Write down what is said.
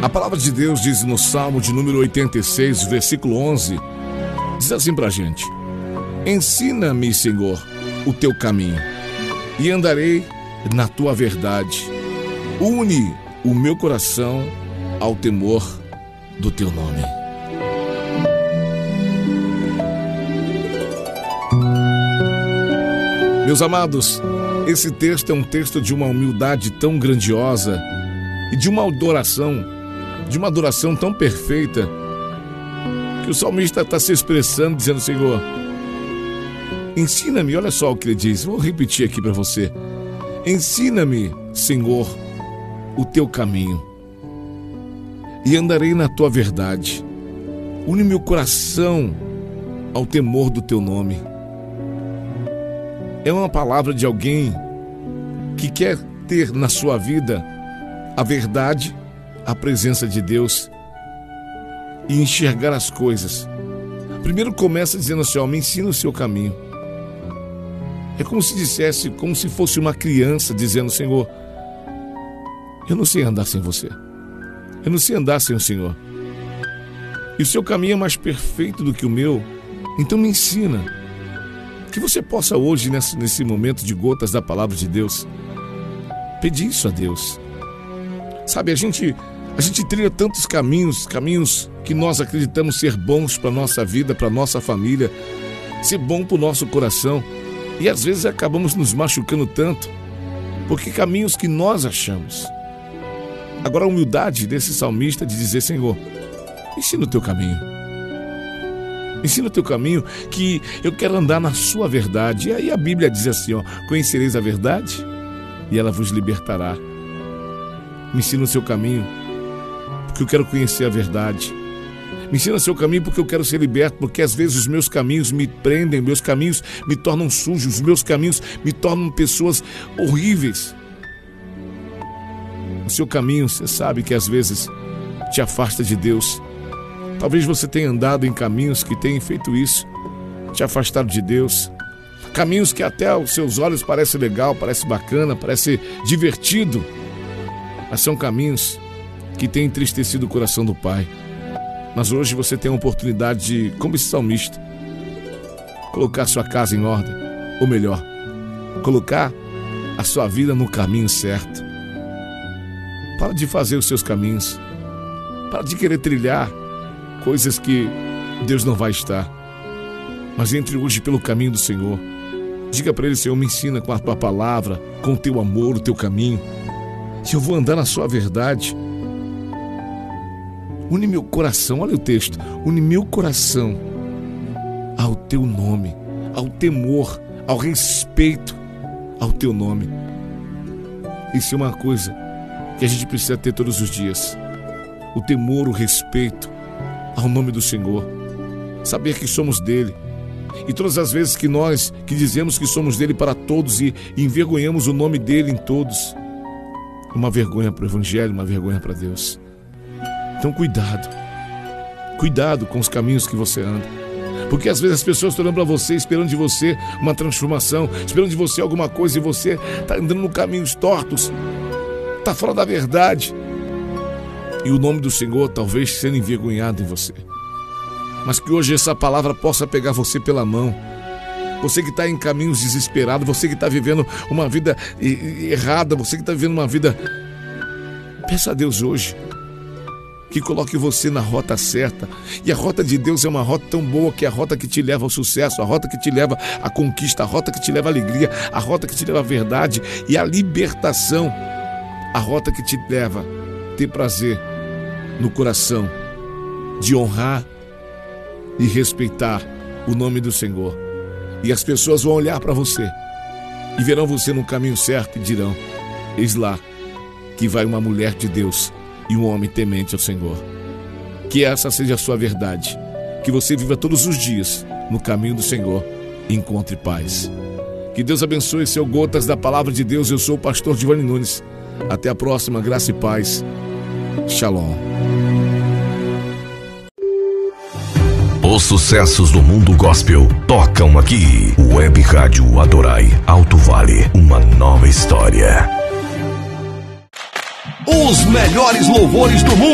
A palavra de Deus diz no Salmo de número 86, versículo 11, diz assim pra gente: ensina-me, Senhor, o teu caminho, e andarei na tua verdade. Une o meu coração ao temor do teu nome. Meus amados, esse texto é um texto de uma humildade tão grandiosa e de uma adoração tão perfeita, que o salmista está se expressando, dizendo: Senhor, ensina-me. Olha só o que ele diz, vou repetir aqui para você: ensina-me, Senhor, o teu caminho, e andarei na tua verdade. Une meu coração ao temor do teu nome. É uma palavra de alguém que quer ter na sua vida a verdade, a presença de Deus e enxergar as coisas. Primeiro começa dizendo assim: ó, me ensina o seu caminho. É como se dissesse, como se fosse uma criança dizendo: Senhor, eu não sei andar sem você, eu não sei andar sem o Senhor, e o seu caminho é mais perfeito do que o meu, então me ensina. Que você possa hoje, nesse momento de gotas da palavra de Deus, pedir isso a Deus. Sabe, a gente trilha tantos caminhos que nós acreditamos ser bons para a nossa vida, para a nossa família, ser bom para o nosso coração, e às vezes acabamos nos machucando tanto, porque caminhos que nós achamos. Agora a humildade desse salmista de dizer: Senhor, ensina o teu caminho. Ensina o teu caminho, que eu quero andar na sua verdade. E aí a Bíblia diz assim, ó: conhecereis a verdade e ela vos libertará. Me ensina o seu caminho, porque eu quero conhecer a verdade. Me ensina o seu caminho, porque eu quero ser liberto, porque às vezes os meus caminhos me prendem, meus caminhos me tornam sujos, os meus caminhos me tornam pessoas horríveis. O seu caminho, você sabe que às vezes te afasta de Deus. Talvez você tenha andado em caminhos que tenham feito isso, te afastado de Deus. Caminhos que até aos seus olhos parece legal, parece bacana, parece divertido, mas são caminhos que têm entristecido o coração do Pai. Mas hoje você tem a oportunidade de, como esse salmista, colocar sua casa em ordem, ou melhor, colocar a sua vida no caminho certo. Para de fazer os seus caminhos, para de querer trilhar coisas que Deus não vai estar, mas entre hoje pelo caminho do Senhor. Diga para Ele: Senhor, me ensina com a tua palavra, com o teu amor, o teu caminho, que eu vou andar na sua verdade. Une meu coração, olha o texto: une meu coração ao teu nome, ao temor, ao respeito ao teu nome. Isso é uma coisa que a gente precisa ter todos os dias: o temor, o respeito ao nome do Senhor, saber que somos dele. E todas as vezes que nós que dizemos que somos dele para todos e envergonhamos o nome dele em todos, uma vergonha para o Evangelho, uma vergonha para Deus. Então cuidado com os caminhos que você anda, porque às vezes as pessoas estão olhando para você, esperando de você uma transformação, esperando de você alguma coisa, e você está andando no caminhos tortos, está fora da verdade, e o nome do Senhor talvez sendo envergonhado em você. Mas que hoje essa palavra possa pegar você pela mão. Você que está em caminhos desesperados, você que está vivendo uma vida errada, você que está vivendo uma vida... Peça a Deus hoje que coloque você na rota certa. E a rota de Deus é uma rota tão boa, que é a rota que te leva ao sucesso, a rota que te leva à conquista, a rota que te leva à alegria, a rota que te leva à verdade e à libertação, a rota que te leva a ter prazer no coração de honrar e respeitar o nome do Senhor. E as pessoas vão olhar para você e verão você no caminho certo e dirão: eis lá que vai uma mulher de Deus e um homem temente ao Senhor. Que essa seja a sua verdade, que você viva todos os dias no caminho do Senhor e encontre paz. Que Deus abençoe seu Gotas da Palavra de Deus. Eu sou o pastor Giovanni Nunes. Até a próxima, graça e paz. Shalom. Os sucessos do mundo gospel tocam aqui. Web Rádio Adorai, Alto Vale, uma nova história. Os melhores louvores do mundo.